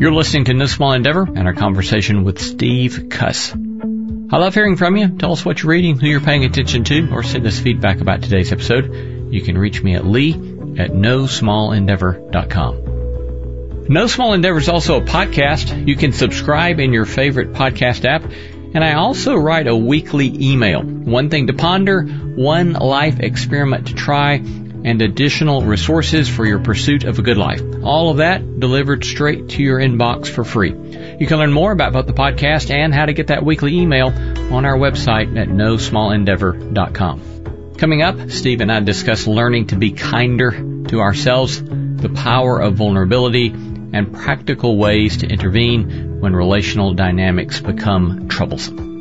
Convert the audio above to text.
You're listening to No Small Endeavor and our conversation with Steve Cuss. I love hearing from you. Tell us what you're reading, who you're paying attention to, or send us feedback about today's episode. You can reach me at lee@nosmallendeavor.com. No Small Endeavor is also a podcast. You can subscribe in your favorite podcast app. And I also write a weekly email. One thing to ponder, one life experiment to try, and additional resources for your pursuit of a good life. All of that delivered straight to your inbox for free. You can learn more about both the podcast and how to get that weekly email on our website at nosmallendeavor.com. Coming up, Steve and I discuss learning to be kinder to ourselves, the power of vulnerability, and practical ways to intervene when relational dynamics become troublesome.